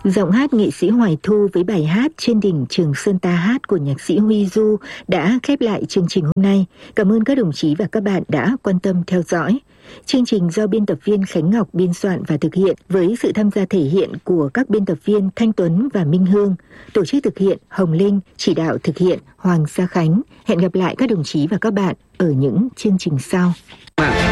Giọng hát nghệ sĩ Hoài Thu với bài hát Trên đỉnh Trường Sơn ta hát của nhạc sĩ Huy Du đã khép lại chương trình hôm nay. Cảm ơn các đồng chí và các bạn đã quan tâm theo dõi. Chương trình do biên tập viên Khánh Ngọc biên soạn và thực hiện với sự tham gia thể hiện của các biên tập viên Thanh Tuấn và Minh Hương, tổ chức thực hiện Hồng Linh, chỉ đạo thực hiện Hoàng Gia Khánh. Hẹn gặp lại các đồng chí và các bạn ở những chương trình sau.